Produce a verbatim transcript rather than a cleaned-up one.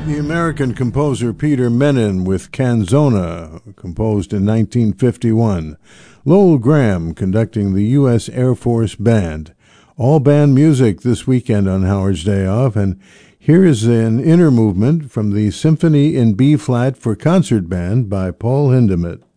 The American composer Peter Menin with Canzona, composed in nineteen fifty-one. Lowell Graham conducting the U S Air Force Band. All band music this weekend on Howard's Day Off, and here is an inner movement from the Symphony in B-flat for Concert Band by Paul Hindemith.